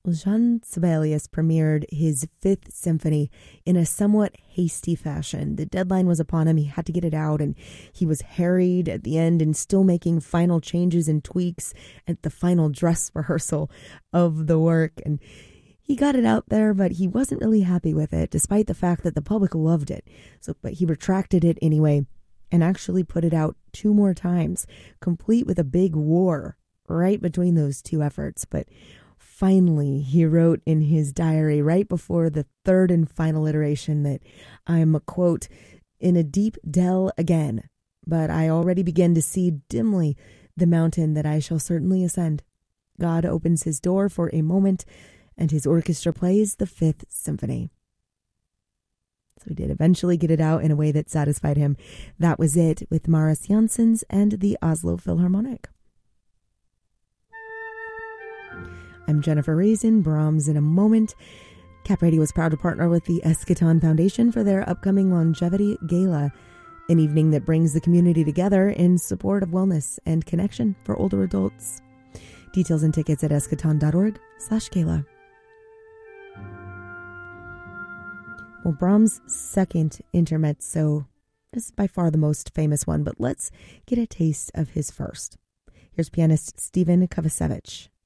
Well, Jean Sibelius premiered his Fifth Symphony in a somewhat hasty fashion. The deadline was upon him. He had to get it out, and he was harried at the end and still making final changes and tweaks at the final dress rehearsal of the work. And he got it out there, but he wasn't really happy with it, despite the fact that the public loved it. But he retracted it anyway and actually put it out 2 more times, complete with a big war right between those 2 efforts. But finally, he wrote in his diary right before the 3rd and final iteration that I'm, quote, in a deep dell again, but I already begin to see dimly the mountain that I shall certainly ascend. God opens his door for a moment, and his orchestra plays the Fifth Symphony. So he did eventually get it out in a way that satisfied him. That was it with Mariss Jansons and the Oslo Philharmonic. I'm Jennifer Raisin, Brahms in a moment. Cap Radio is proud to partner with the Eschaton Foundation for their upcoming Longevity Gala, an evening that brings the community together in support of wellness and connection for older adults. Details and tickets at eschaton.org/gala. Well, Brahms' second intermezzo is by far the most famous one, but let's get a taste of his first. Here's pianist Stephen Kovacevic.